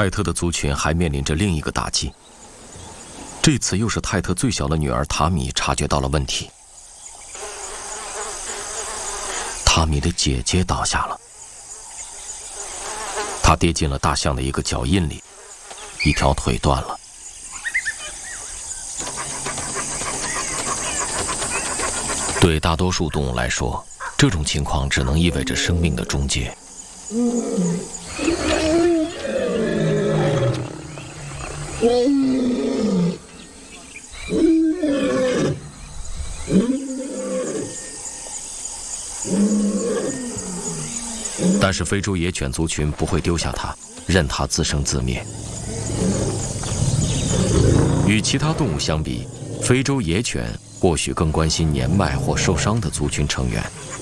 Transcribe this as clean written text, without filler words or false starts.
泰特的族群还面临着另一个打击。这次又是泰特最小的女儿塔米察觉到了问题。塔米的姐姐倒下了，她跌进了大象的一个脚印里，一条腿断了。对大多数动物来说，这种情况只能意味着生命的终结。但是非洲野犬族群不会丢下它，任它自生自灭。与其他动物相比，非洲野犬或许更关心年迈或受伤的族群成员。